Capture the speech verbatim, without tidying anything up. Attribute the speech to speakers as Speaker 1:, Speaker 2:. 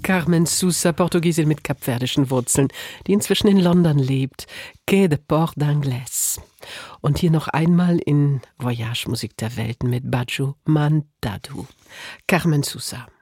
Speaker 1: Carmen Sousa, Portugiesin mit kapverdischen Wurzeln, die inzwischen in London lebt. Quai de Port d'Angles. Und hier noch einmal in Voyage Musik der Welten mit Baju Mandadu. Carmen Sousa.